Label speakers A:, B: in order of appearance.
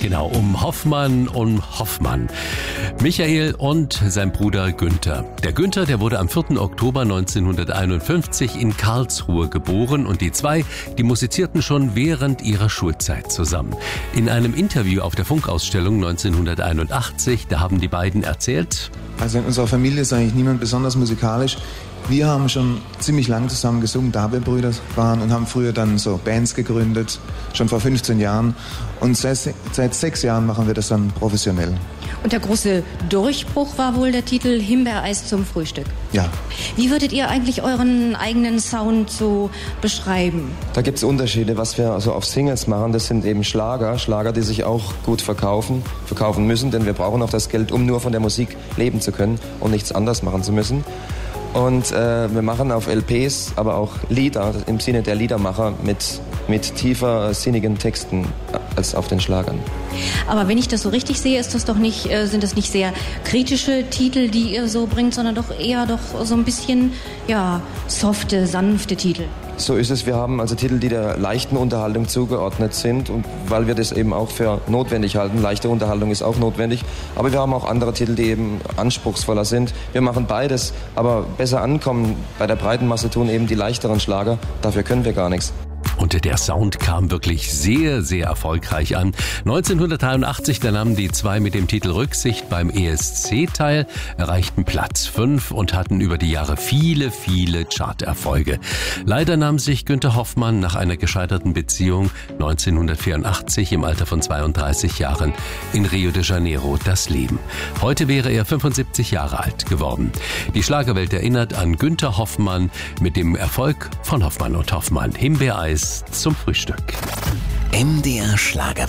A: Genau, um Hoffmann und Hoffmann. Michael und sein Bruder Günther. Der Günther, der wurde am 4. Oktober 1951 in Karlsruhe geboren und die zwei, die musizierten schon während ihrer Schulzeit zusammen. In einem Interview auf der Funkausstellung 1981, da haben die beiden erzählt:
B: Also in unserer Familie ist eigentlich niemand besonders musikalisch. Wir haben schon ziemlich lang zusammen gesungen, da wir Brüder waren, und haben früher dann so Bands gegründet, schon vor 15 Jahren. Und seit 6 Jahren machen wir das dann professionell.
C: Und der große Durchbruch war wohl der Titel Himbeereis zum Frühstück.
B: Ja.
C: Wie würdet ihr eigentlich euren eigenen Sound so beschreiben?
D: Da gibt es Unterschiede, was wir also auf Singles machen. Das sind eben Schlager, die sich auch gut verkaufen müssen, denn wir brauchen auch das Geld, um nur von der Musik leben zu können und nichts anderes machen zu müssen. Und wir machen auf LPs aber auch Lieder, im Sinne der Liedermacher, mit tiefer sinnigen Texten als auf den Schlagern.
C: Aber wenn ich das so richtig sehe, sind das nicht sehr kritische Titel, die ihr so bringt, sondern doch eher so ein bisschen, ja, softe, sanfte Titel.
D: So ist es. Wir haben also Titel, die der leichten Unterhaltung zugeordnet sind, und weil wir das eben auch für notwendig halten. Leichte Unterhaltung ist auch notwendig, aber wir haben auch andere Titel, die eben anspruchsvoller sind. Wir machen beides, aber besser ankommen bei der breiten Masse tun eben die leichteren Schlager. Dafür können wir gar nichts.
A: Und der Sound kam wirklich sehr, sehr erfolgreich an. 1983, da nahmen die zwei mit dem Titel Rücksicht beim ESC teil, erreichten Platz 5 und hatten über die Jahre viele, viele Charterfolge. Leider nahm sich Günther Hoffmann nach einer gescheiterten Beziehung 1984 im Alter von 32 Jahren in Rio de Janeiro das Leben. Heute wäre er 75 Jahre alt geworden. Die Schlagerwelt erinnert an Günther Hoffmann mit dem Erfolg von Hoffmann und Hoffmann. Himbeereis zum Frühstück.
E: MDR Schlager.